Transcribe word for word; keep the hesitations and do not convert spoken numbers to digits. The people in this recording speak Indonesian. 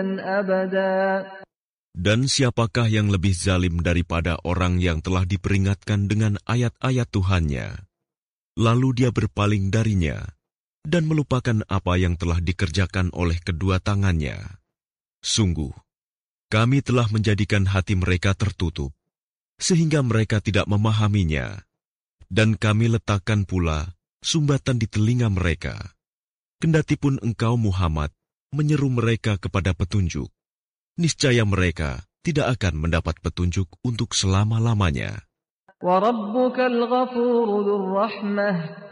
Dan siapakah yang lebih zalim daripada orang yang telah diperingatkan dengan ayat-ayat Tuhannya, lalu dia berpaling darinya dan melupakan apa yang telah dikerjakan oleh kedua tangannya. Sungguh, kami telah menjadikan hati mereka tertutup, sehingga mereka tidak memahaminya, dan kami letakkan pula sumbatan di telinga mereka. Kendatipun engkau Muhammad menyeru mereka kepada petunjuk, niscaya mereka tidak akan mendapat petunjuk untuk selama-lamanya. وَرَبُّكَ الْغَفُورُ ذُو الرَّحْمَةِ